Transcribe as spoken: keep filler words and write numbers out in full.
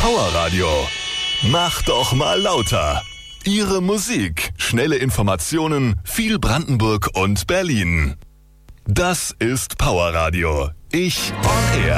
Powerradio. Mach doch mal lauter. Ihre Musik, schnelle Informationen, viel Brandenburg und Berlin. Das ist Powerradio. Ich on Air.